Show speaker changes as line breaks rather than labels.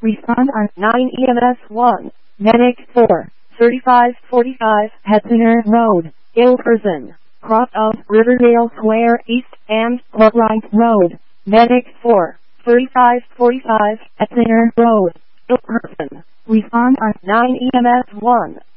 Respond on 9 EMS 1. Medic 4. 3545 Hetzinger Road, Ilkerson. Cross of Riverdale Square East and Cartwright Road. Medic 4. 3545 Hetzinger Road, Ilkerson. Respond on 9 EMS 1.